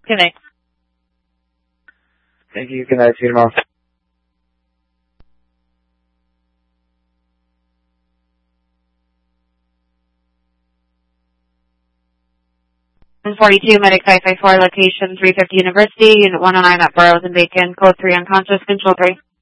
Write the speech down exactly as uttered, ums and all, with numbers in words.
Good night. Thank you. Good night. See you tomorrow. one forty-two, Medic five five four, location three fifty University, Unit one oh nine at Burroughs and Bacon, code three, unconscious, control three.